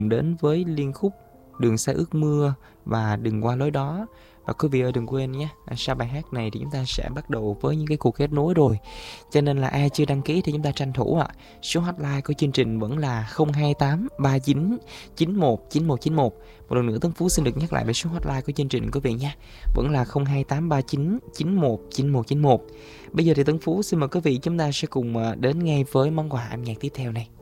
đến với liên khúc Đường Xa Ước Mưa và Đừng Qua Lối Đó. Và quý vị ơi đừng quên nhé, sau bài hát này thì chúng ta sẽ bắt đầu với những cái cuộc kết nối rồi. Cho nên là ai chưa đăng ký thì chúng ta tranh thủ ạ. Số hotline của chương trình vẫn là 028 39 91 9191. Một lần nữa Tuấn Phú xin được nhắc lại về số hotline của chương trình quý vị nha. Vẫn là 028 39 91 9191. Bây giờ thì Tuấn Phú xin mời quý vị chúng ta sẽ cùng đến ngay với món quà âm nhạc tiếp theo này.